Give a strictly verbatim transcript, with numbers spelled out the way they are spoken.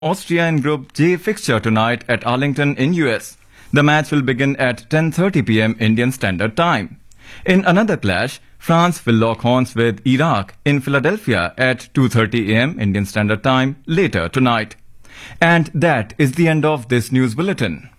Austria in Group J fixture tonight at Arlington in U S. The match will begin at ten thirty p m Indian Standard Time. In another clash, France will lock horns with Iraq in Philadelphia at two thirty a m Indian Standard Time later tonight. And that is the end of this news bulletin.